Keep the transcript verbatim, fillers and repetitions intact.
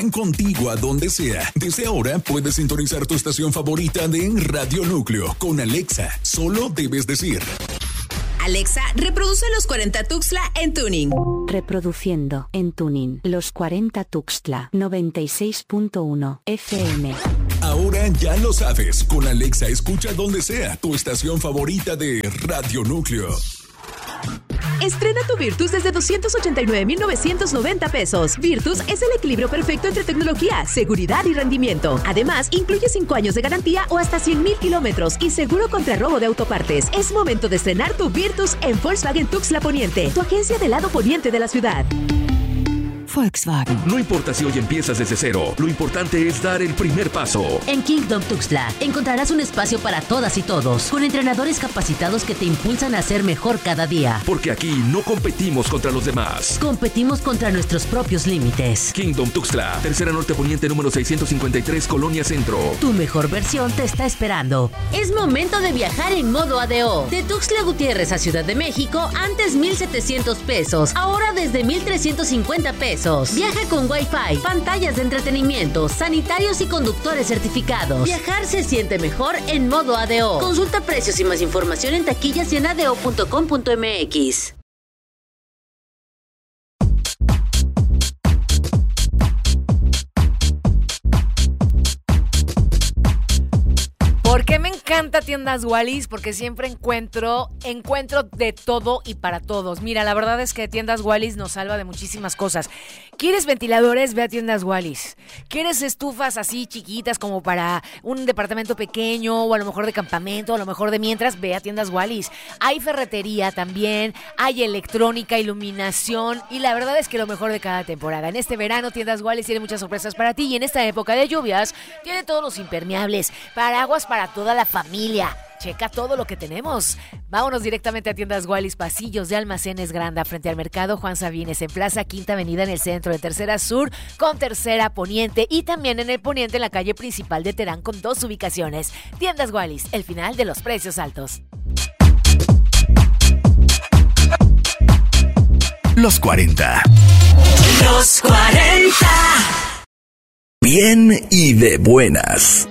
Contigo a donde sea. Desde ahora puedes sintonizar tu estación favorita de Radio Núcleo con Alexa. Solo debes decir: Alexa, reproduce Los cuarenta Tuxtla en Tuning. Reproduciendo en Tuning Los cuarenta Tuxtla noventa y seis punto uno F M. Ahora ya lo sabes. Con Alexa escucha donde sea tu estación favorita de Radio Núcleo. Estrena tu Virtus desde doscientos ochenta y nueve mil novecientos noventa pesos. Virtus es el equilibrio perfecto entre tecnología, seguridad y rendimiento. Además, incluye cinco años de garantía o hasta cien mil kilómetros y seguro contra robo de autopartes. Es momento de estrenar tu Virtus en Volkswagen Tuxtla Poniente, tu agencia del lado poniente de la ciudad. Volkswagen. No importa si hoy empiezas desde cero, lo importante es dar el primer paso. En Kingdom Tuxtla encontrarás un espacio para todas y todos, con entrenadores capacitados que te impulsan a ser mejor cada día. Porque aquí no competimos contra los demás. Competimos contra nuestros propios límites. Kingdom Tuxtla, tercera norte poniente número seiscientos cincuenta y tres, Colonia Centro. Tu mejor versión te está esperando. Es momento de viajar en modo A D O. De Tuxtla Gutiérrez a Ciudad de México, antes mil setecientos pesos, ahora desde mil trescientos cincuenta pesos. Viaja con Wi-Fi, pantallas de entretenimiento, sanitarios y conductores certificados. Viajar se siente mejor en modo A D O. Consulta precios y más información en taquillas y en a d o punto com punto m x. ¿Por qué me encanta Tiendas Wallis? Porque siempre encuentro, encuentro de todo y para todos. Mira, la verdad es que Tiendas Wallis nos salva de muchísimas cosas. ¿Quieres ventiladores? Ve a Tiendas Wallis. ¿Quieres estufas así chiquitas como para un departamento pequeño o a lo mejor de campamento, o a lo mejor de mientras? Ve a Tiendas Wallis. Hay ferretería también, hay electrónica, iluminación y la verdad es que lo mejor de cada temporada. En este verano Tiendas Wallis tiene muchas sorpresas para ti y en esta época de lluvias tiene todos los impermeables, paraguas para toda la familia. Checa todo lo que tenemos. Vámonos directamente a Tiendas Wallis, pasillos de Almacenes Granda, frente al Mercado Juan Sabines, en Plaza Quinta Avenida en el centro de Tercera Sur, con Tercera Poniente y también en el Poniente en la calle principal de Terán con dos ubicaciones. Tiendas Wallis, el final de los precios altos. Los cuarenta. Los cuarenta. Bien y de buenas.